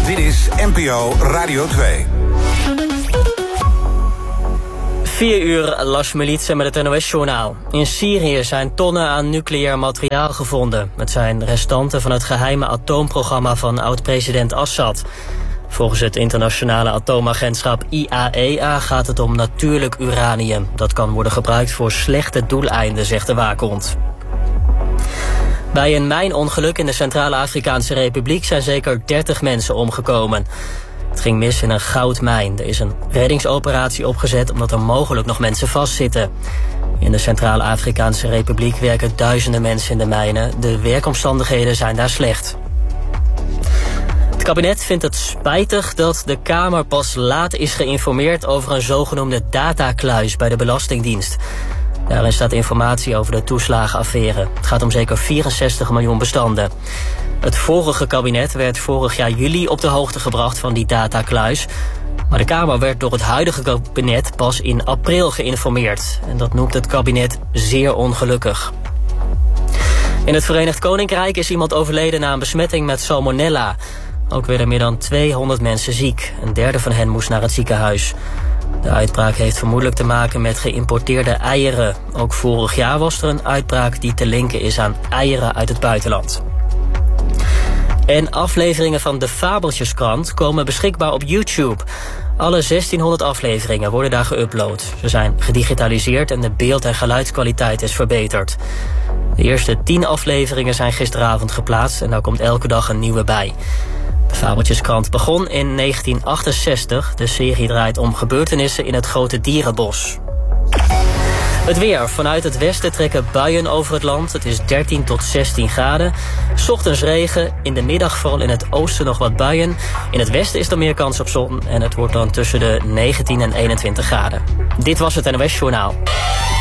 Dit is NPO Radio 2. 4 uur, Las Milice met het NOS-journaal. In Syrië zijn tonnen aan nucleair materiaal gevonden. Het zijn restanten van het geheime atoomprogramma van oud-president Assad. Volgens het internationale atoomagentschap IAEA gaat het om natuurlijk uranium. Dat kan worden gebruikt voor slechte doeleinden, zegt de waakhond. Bij een mijnongeluk in de Centraal-Afrikaanse Republiek zijn zeker 30 mensen omgekomen. Het ging mis in een goudmijn. Er is een reddingsoperatie opgezet omdat er mogelijk nog mensen vastzitten. In de Centraal-Afrikaanse Republiek werken duizenden mensen in de mijnen. De werkomstandigheden zijn daar slecht. Het kabinet vindt het spijtig dat de Kamer pas laat is geïnformeerd over een zogenoemde datakluis bij de Belastingdienst. Daarin staat informatie over de toeslagenaffaire. Het gaat om zeker 64 miljoen bestanden. Het vorige kabinet werd vorig jaar juli op de hoogte gebracht van die datakluis. Maar de Kamer werd door het huidige kabinet pas in april geïnformeerd. En dat noemt het kabinet zeer ongelukkig. In het Verenigd Koninkrijk is iemand overleden na een besmetting met salmonella. Ook werden meer dan 200 mensen ziek. Een derde van hen moest naar het ziekenhuis. De uitbraak heeft vermoedelijk te maken met geïmporteerde eieren. Ook vorig jaar was er een uitbraak die te linken is aan eieren uit het buitenland. En afleveringen van de Fabeltjeskrant komen beschikbaar op YouTube. Alle 1600 afleveringen worden daar geüpload. Ze zijn gedigitaliseerd en de beeld- en geluidskwaliteit is verbeterd. De eerste 10 afleveringen zijn gisteravond geplaatst en daar komt elke dag een nieuwe bij. De Fabeltjeskrant begon in 1968. De serie draait om gebeurtenissen in het grote dierenbos. Het weer. Vanuit het westen trekken buien over het land. Het is 13 tot 16 graden. 's Ochtends regen. In de middag vooral in het oosten nog wat buien. In het westen is er meer kans op zon. En het wordt dan tussen de 19 en 21 graden. Dit was het NOS Journaal.